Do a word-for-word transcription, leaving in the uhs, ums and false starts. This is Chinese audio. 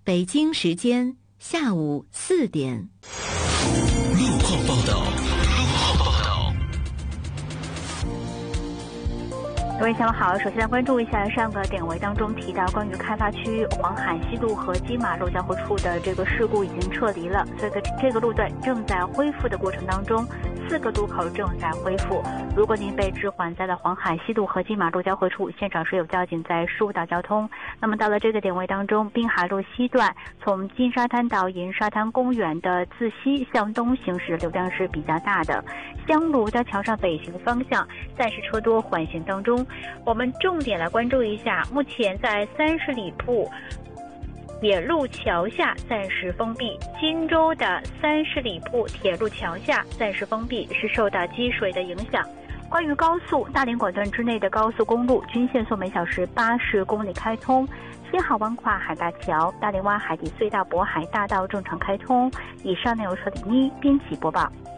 北京时间下午四点。 路况报道。路况报道。 各位下午好，首先来关注一下上个点位当中提到关于开发区黄海西路和金马路交汇处的这个事故已经撤离了，所以这个路段正在恢复的过程当中，四个路口正在恢复。如果您被滞缓在了黄海西路和金马路交汇处，现场是有交警在疏导交通。那么到了这个点位当中，滨海路西段从金沙滩到银沙滩公园的自西向东行驶流量是比较大的。香炉交桥上北行方向暂时车多缓行当中。我们重点来关注一下，目前在三十里铺铁路桥下暂时封闭，荆州的三十里铺铁路桥下暂时封闭，是受到积水的影响。关于高速，大连管段之内的高速公路均限速每小时八十公里开通，新濠湾跨海大桥、大连湾海底隧道渤海大道正常开通。以上内容是李妮编辑播报。